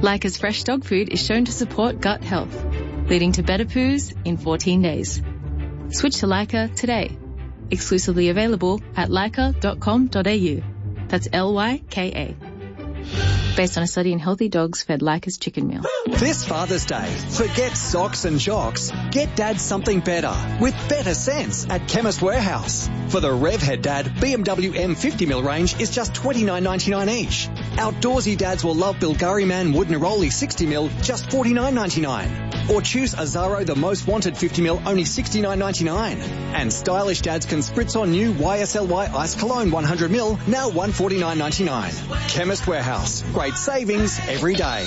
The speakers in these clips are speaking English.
Leica's fresh dog food is shown to support gut health, leading to better poos in 14 days. Switch to Leica today. Exclusively available at leica.com.au. That's Lyka. Based on a study in healthy dogs fed Leica's chicken meal. This Father's Day, forget socks and jocks. Get Dad something better with better sense at Chemist Warehouse. For the Revhead Dad, BMW M50mm range is just $29.99 each. Outdoorsy dads will love Bilgari Man Wood Neroli 60mm, just $49.99. Or choose Azaro the Most Wanted 50mm, only $69.99. And stylish dads can spritz on new YSLY Ice Cologne 100ml, now $149.99. Chemist Warehouse. Great savings every day.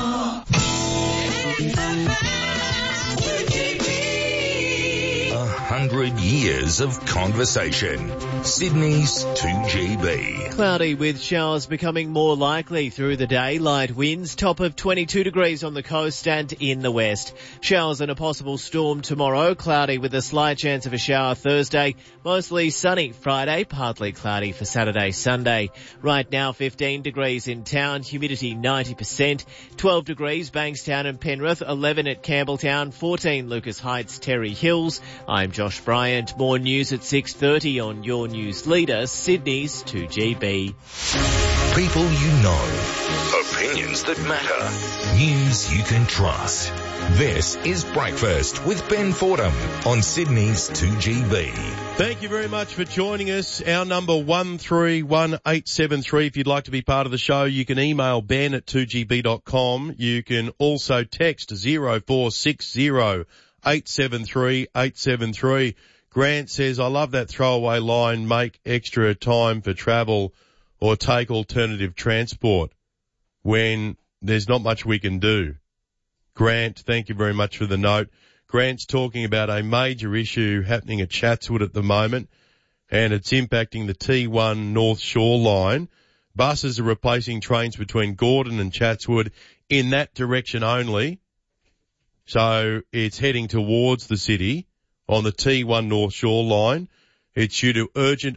100 years of conversation. Sydney's 2GB. Cloudy with showers becoming more likely through the day. Light winds, top of 22 degrees on the coast and in the west. Showers and a possible storm tomorrow. Cloudy with a slight chance of a shower Thursday. Mostly sunny Friday. Partly cloudy for Saturday, Sunday. Right now 15 degrees in town. Humidity 90%. 12 degrees Bankstown and Penrith. 11 at Campbelltown. 14 Lucas Heights, Terry Hills. I'm Josh Bryant. More news at 6:30 on your news leader, Sydney's 2GB. People you know. Opinions that matter. News you can trust. This is Breakfast with Ben Fordham on Sydney's 2GB. Thank you very much for joining us. Our number 131873. If you'd like to be part of the show, you can email ben at 2gb.com. You can also text 0460 873. Grant says, I love that throwaway line, make extra time for travel or take alternative transport when there's not much we can do. Grant, thank you very much for the note. Grant's talking about a major issue happening at Chatswood at the moment, and it's impacting the T1 North Shore line. Buses are replacing trains between Gordon and Chatswood in that direction only. So it's heading towards the city on the T1 North Shore line. It's due to urgent